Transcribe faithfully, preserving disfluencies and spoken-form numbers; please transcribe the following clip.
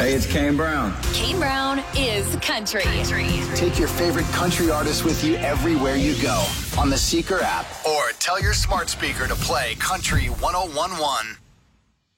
Hey, it's Kane Brown. Kane Brown is country. country. Take your favorite country artist with you everywhere you go on the Seeker app, or tell your smart speaker to play Country one oh one one.